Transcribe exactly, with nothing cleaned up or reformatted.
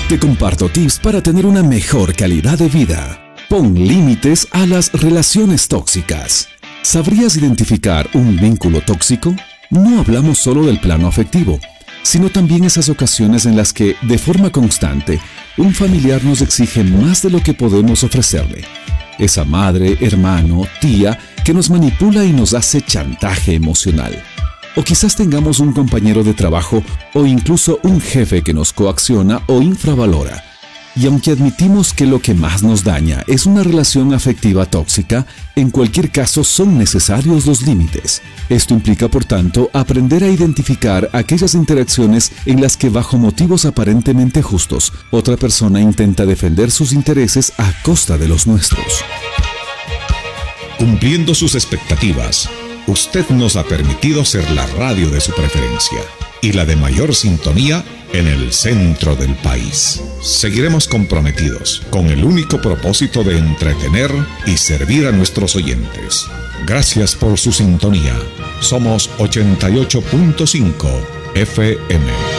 Te comparto tips para tener una mejor calidad de vida. Pon límites a las relaciones tóxicas. ¿Sabrías identificar un vínculo tóxico? No hablamos solo del plano afectivo, sino también esas ocasiones en las que, de forma constante, un familiar nos exige más de lo que podemos ofrecerle. Esa madre, hermano, tía que nos manipula y nos hace chantaje emocional. O quizás tengamos un compañero de trabajo o incluso un jefe que nos coacciona o infravalora. Y aunque admitimos que lo que más nos daña es una relación afectiva tóxica, en cualquier caso son necesarios los límites. Esto implica, por tanto, aprender a identificar aquellas interacciones en las que, bajo motivos aparentemente justos, otra persona intenta defender sus intereses a costa de los nuestros. Cumpliendo sus expectativas, usted nos ha permitido ser la radio de su preferencia y la de mayor sintonía en el centro del país. Seguiremos comprometidos con el único propósito de entretener y servir a nuestros oyentes. Gracias por su sintonía. Somos ochenta y ocho punto cinco F M.